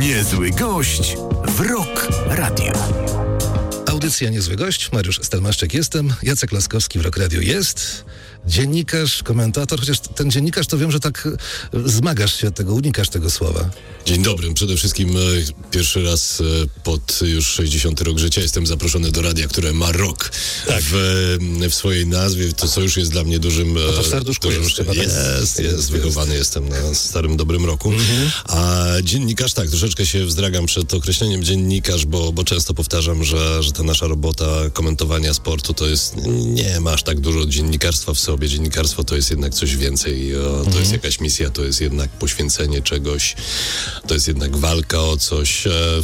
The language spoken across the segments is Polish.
Niezły gość w Rock Radio. Audycja Niezły Gość, Mariusz Stelmaszczyk jestem, Jacek Laskowski w Rock Radio jest, dziennikarz, komentator, chociaż ten dziennikarz to wiem, że tak zmagasz się od tego, unikasz tego słowa. Dzień dobry, przede wszystkim pierwszy raz pod już 60 rok życia jestem zaproszony do radia, które ma rock w swojej nazwie, to co już jest dla mnie dużym... to w serduszku jest, wychowany jestem na starym, dobrym roku. A dziennikarz, tak, troszeczkę się wzdragam przed określeniem dziennikarz, bo często powtarzam, że ta nasza robota komentowania sportu to jest, nie ma aż tak dużo dziennikarstwa w sobie. Dziennikarstwo to jest jednak coś więcej, to jest jakaś misja, to jest jednak poświęcenie czegoś, to jest jednak walka o coś.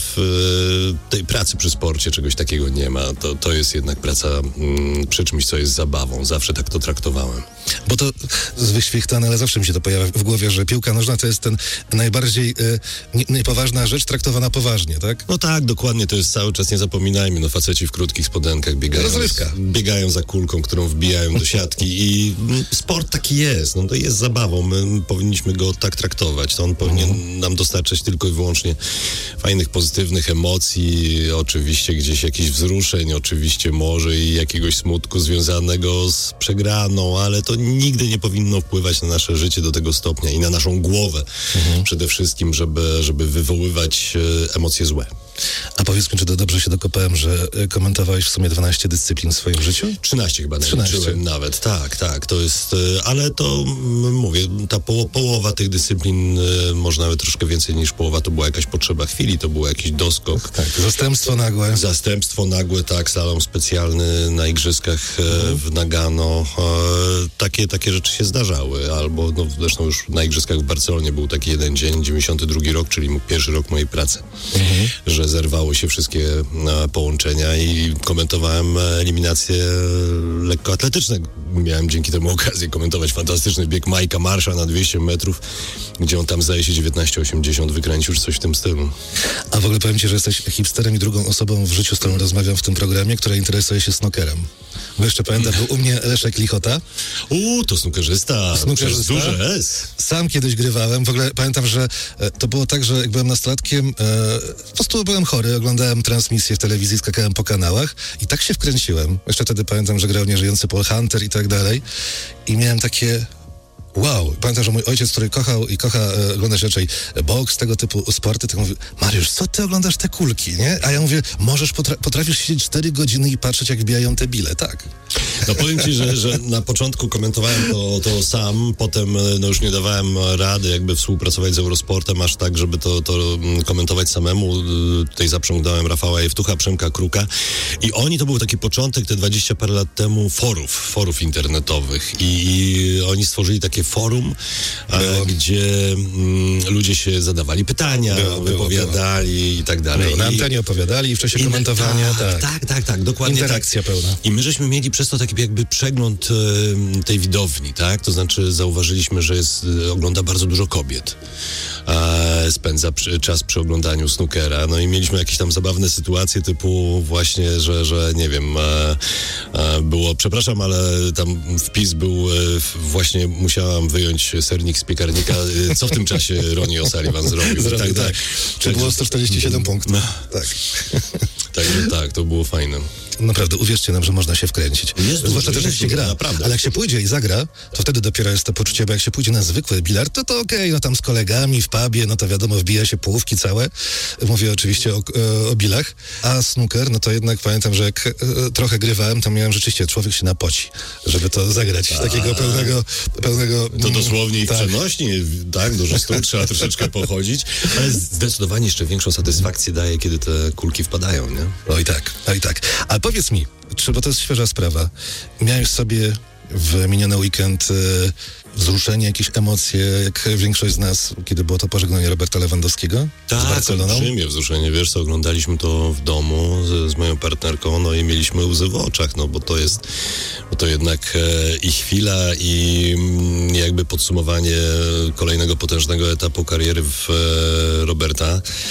W tej pracy przy sporcie czegoś takiego nie ma. To jest jednak praca przy czymś, co jest zabawą. Zawsze tak to traktowałem. Bo to wyświechtane, ale zawsze mi się to pojawia w głowie, że piłka nożna to jest ten najbardziej niepoważna rzecz traktowana poważnie, tak? No tak, dokładnie, to jest cały czas, nie zapominajmy, no faceci w krótkich spodenkach biegają za kulką, którą wbijają do siatki i sport taki jest, no to jest zabawą, my powinniśmy go tak traktować, to on powinien nam dostarczać tylko i wyłącznie fajnych, pozytywnych emocji, oczywiście gdzieś jakichś wzruszeń, oczywiście może i jakiegoś smutku związanego z przegraną, ale to nigdy nie powinno wpływać na nasze życie do tego stopnia i na naszą głowę przede wszystkim, żeby wywoływać emocje złe. A powiedz mi, czy to dobrze się dokopałem, że komentowałeś w sumie 12 dyscyplin w swoim życiu? 13 chyba liczyłem nawet, tak, to jest, ale to mówię, ta połowa tych dyscyplin, może nawet troszkę więcej niż połowa, to była jakaś potrzeba chwili, to był jakiś doskok. Tak, zastępstwo nagłe. Tak, slalom specjalny na igrzyskach w Nagano. Takie rzeczy się zdarzały, albo no, zresztą już na igrzyskach w Barcelonie był taki jeden dzień, 92 rok, czyli pierwszy rok mojej pracy, że zerwały się wszystkie połączenia i komentowałem eliminacje lekkoatletyczne. Miałem dzięki temu okazję komentować fantastyczny bieg Majka Marsza na 200 metrów, gdzie on tam zdaje się 19,80 wykręcił, czy coś w tym stylu. A w ogóle powiem ci, że jesteś hipsterem i drugą osobą w życiu, z którą rozmawiam w tym programie, która interesuje się snookerem. Bo jeszcze pamiętam, był u mnie Leszek Lichota. To snookerzysta. Duże S. Sam kiedyś grywałem. W ogóle pamiętam, że to było tak, że jak byłem nastolatkiem, po prostu byłem chory, oglądałem transmisję w telewizji, skakałem po kanałach i tak się wkręciłem. Jeszcze wtedy pamiętam, że grał nieżyjący Paul Hunter i tak dalej. I miałem takie... Wow, pamiętam, że mój ojciec, który kochał i kocha oglądać raczej boks, tego typu sporty, tak mówi: Mariusz, co ty oglądasz te kulki, nie? A ja mówię, potrafisz siedzieć 4 godziny i patrzeć, jak wbijają te bile, tak. No powiem ci, że na początku komentowałem to sam, potem no już nie dawałem rady jakby współpracować z Eurosportem aż tak, żeby to komentować samemu. Tutaj zaprzągnąłem Rafała Jewtucha, Przemka Kruka i to był taki początek, te 20 parę lat temu, forów internetowych i oni stworzyli takie forum, gdzie ludzie się zadawali pytania, wypowiadali i tak dalej. Na antenie opowiadali w czasie komentowania. Tak, dokładnie. Interakcja pełna. I my żeśmy mieli przez to taki jakby przegląd tej widowni, tak? To znaczy zauważyliśmy, że ogląda bardzo dużo kobiet. Spędza czas przy oglądaniu snookera. No i mieliśmy jakieś tam zabawne sytuacje typu właśnie, że nie wiem, było, przepraszam, ale tam wpis był właśnie, musiałam wyjąć sernik z piekarnika, co w tym czasie Ronnie O'Sullivan zrobił. Tak. Czy było 147 punktów. Tak. Tak, to było fajne. Naprawdę, uwierzcie nam, że można się wkręcić. Zwłaszcza też jak się gra. Naprawdę. Ale jak się pójdzie i zagra, to wtedy dopiero jest to poczucie, bo jak się pójdzie na zwykły bilard, to okej, no tam z kolegami w pubie, no to wiadomo, wbija się połówki całe. Mówię oczywiście o bilach. A snooker, no to jednak pamiętam, że jak trochę grywałem, to miałem rzeczywiście, człowiek się napoci, żeby to zagrać. Takiego pełnego... To dosłownie i w przenośni, tak, dużo stóp, trzeba troszeczkę pochodzić, ale zdecydowanie jeszcze większą satysfakcję daje, kiedy te kulki wpadają, nie? Oj tak. A powiedz mi, bo to jest świeża sprawa, miałeś sobie w miniony weekend wzruszenie, jakieś emocje, jak większość z nas, kiedy było to pożegnanie Roberta Lewandowskiego z Barceloną? Olbrzymie wzruszenie, wiesz co, oglądaliśmy to w domu z moją partnerką, no i mieliśmy łzy w oczach, no bo to jednak i chwila, i jakby podsumowanie kolejnego potężnego etapu kariery Roberta.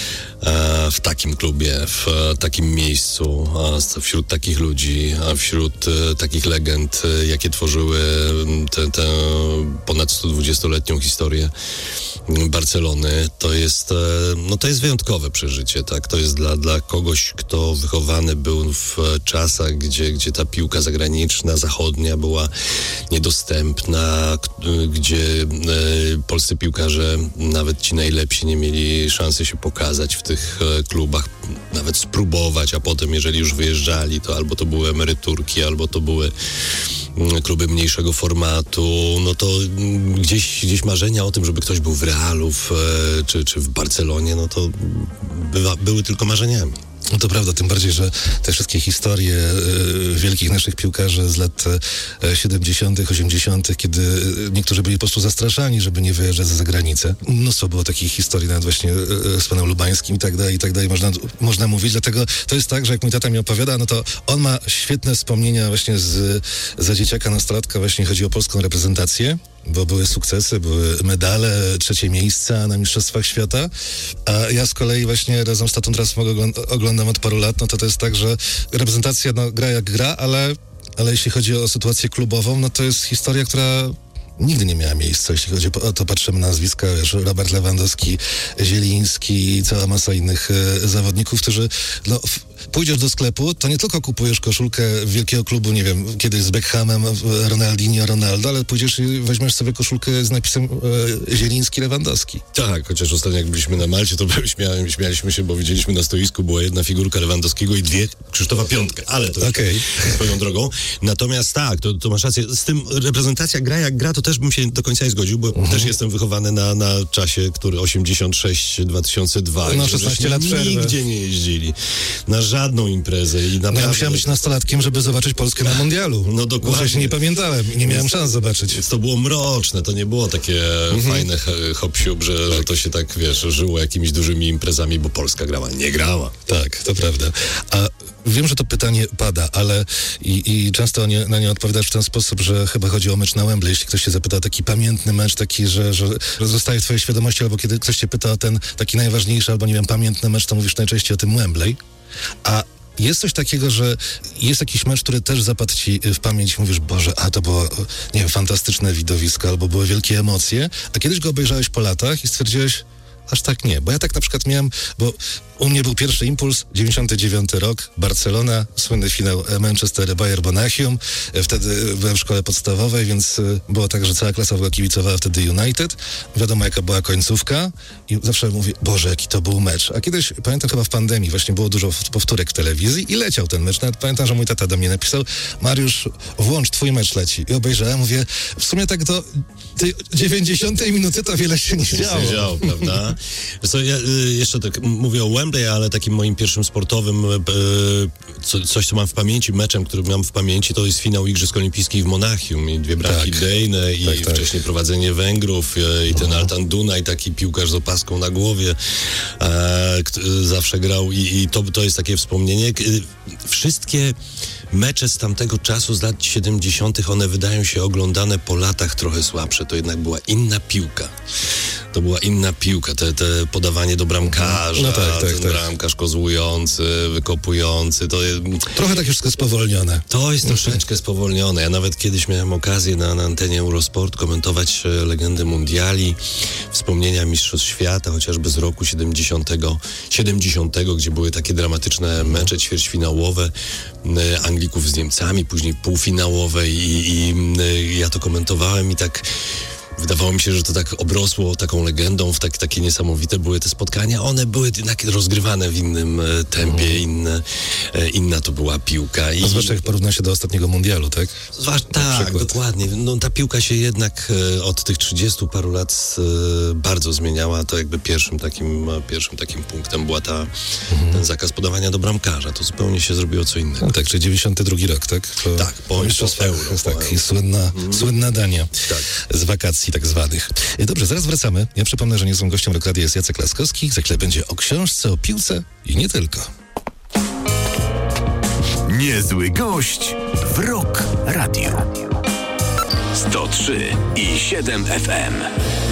w takim klubie, w takim miejscu, wśród takich ludzi, wśród takich legend, jakie tworzyły tę ponad 120-letnią historię Barcelony. To jest wyjątkowe przeżycie, tak? To jest dla kogoś, kto wychowany był w czasach, gdzie ta piłka zagraniczna, zachodnia była niedostępna, gdzie polscy piłkarze, nawet ci najlepsi, nie mieli szansy się pokazać w tych klubach, nawet spróbować, a potem, jeżeli już wyjeżdżali, to albo to były emeryturki, albo to były kluby mniejszego formatu, no to gdzieś marzenia o tym, żeby ktoś był w Realu czy w Barcelonie, no to były tylko marzeniami. No to prawda, tym bardziej, że te wszystkie historie wielkich naszych piłkarzy z lat 70., 80., kiedy niektórzy byli po prostu zastraszani, żeby nie wyjeżdżać za granicę. Mnóstwo było takich historii, nawet właśnie z panem Lubańskim i tak dalej, można mówić. Dlatego to jest tak, że jak mój tata mi opowiada, no to on ma świetne wspomnienia właśnie za dzieciaka, nastolatka, właśnie chodzi o polską reprezentację, bo były sukcesy, były medale, 3. miejsca na Mistrzostwach Świata, a ja z kolei właśnie razem z tatą teraz oglądam od paru lat, no to jest tak, że reprezentacja gra jak gra, ale jeśli chodzi o sytuację klubową, no to jest historia, która nigdy nie miała miejsca, jeśli chodzi o to, patrzymy na nazwiska, wiesz, Robert Lewandowski, Zieliński i cała masa innych zawodników, którzy, no, pójdziesz do sklepu, to nie tylko kupujesz koszulkę wielkiego klubu, nie wiem, kiedyś z Beckhamem, Ronaldinho, Ronaldo, ale pójdziesz i weźmiesz sobie koszulkę z napisem Zieliński, Lewandowski. Tak, chociaż ostatnio jak byliśmy na Malcie, to śmialiśmy się, bo widzieliśmy na stoisku, była jedna figurka Lewandowskiego i 2 Krzysztofa Piątka, ale to swoją drogą. Natomiast tak, to masz rację, z tym reprezentacja gra jak gra, to też bym się do końca nie zgodził, bo też jestem wychowany na czasie, który 86-2002. No 16 lat przerwy. Nigdzie nie jeździli. Na żadną imprezę. I naprawdę... Ja musiałem być nastolatkiem, żeby zobaczyć Polskę na mundialu. No dokładnie. Bo się nie pamiętałem i nie miałem szans zobaczyć. To było mroczne, to nie było takie fajne hop-siup, że to się tak, wiesz, żyło jakimiś dużymi imprezami, bo Polska grała. Nie grała. Tak, to prawda. A wiem, że to pytanie pada, ale i często na nie odpowiadasz w ten sposób, że chyba chodzi o mecz na Wembley. Jeśli ktoś się zapyta o taki pamiętny mecz, taki, że zostaje w twojej świadomości, albo kiedy ktoś cię pyta o ten taki najważniejszy, albo nie wiem, pamiętny mecz, to mówisz najczęściej o tym Wembley. A jest coś takiego, że jest jakiś mecz, który też zapadł ci w pamięć i mówisz, Boże, a to było, nie wiem, fantastyczne widowisko, albo były wielkie emocje, a kiedyś go obejrzałeś po latach i stwierdziłeś, aż tak nie, bo ja tak na przykład miałem, bo u mnie był pierwszy impuls, 99 rok, Barcelona, słynny finał Manchester-Bayern Monachium, wtedy byłem w szkole podstawowej, więc było tak, że cała klasa kibicowała wtedy United, wiadomo jaka była końcówka i zawsze mówię, Boże, jaki to był mecz, a kiedyś, pamiętam chyba w pandemii, właśnie było dużo powtórek w telewizji i leciał ten mecz, nawet pamiętam, że mój tata do mnie napisał, Mariusz, włącz, twój mecz leci i obejrzałem, mówię, w sumie tak do tej 90 minuty to wiele się nie działo, prawda? Wiesz co, ja jeszcze tak mówię o Wembley, ale takim moim pierwszym sportowym coś, co mam w pamięci, meczem, który mam w pamięci, to jest finał Igrzysk Olimpijskich w Monachium i 2 bramki Dejne i wcześniej prowadzenie Węgrów i ten Altan Dunaj, taki piłkarz z opaską na głowie, zawsze grał i to jest takie wspomnienie. Wszystkie mecze z tamtego czasu, z lat 70., one wydają się oglądane po latach trochę słabsze. To jednak była inna piłka. To była inna piłka, te podawanie do bramkarza, no tak. bramkarz kozłujący, wykopujący, to jest... Trochę tak wszystko spowolnione. To jest troszeczkę spowolnione. Ja nawet kiedyś miałem okazję na antenie Eurosport komentować legendy mundiali, wspomnienia Mistrzostw Świata, chociażby z roku 70, gdzie były takie dramatyczne mecze ćwierćfinałowe Anglików z Niemcami, później półfinałowe i ja to komentowałem i tak... Wydawało mi się, że to tak obrosło taką legendą, takie niesamowite były te spotkania. One były jednak rozgrywane w innym tempie, inna to była piłka. A zwłaszcza jak porówna się do ostatniego mundialu, tak? Tak, dokładnie. No, ta piłka się jednak od tych 30 paru lat bardzo zmieniała. To jakby pierwszym takim punktem była ten zakaz podawania do bramkarza. To zupełnie się zrobiło co innego. No tak, czyli 92 rok, tak? Po Euro. Tak, i słynna Dania z wakacji tak zwanych. Dobrze, zaraz wracamy. Ja przypomnę, że niezłym gościem Rock Radia jest Jacek Laskowski. Za chwilę będzie o książce, o piłce i nie tylko. Niezły gość w Rock Radio. 103,7 FM.